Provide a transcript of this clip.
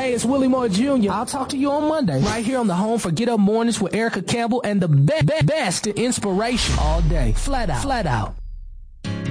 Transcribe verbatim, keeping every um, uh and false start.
Hey, it's Willie Moore Junior I'll talk to you on Monday, right here on the home for Get Up Mornings with Erica Campbell and the be- be- best in inspiration all day. Flat out. Flat out.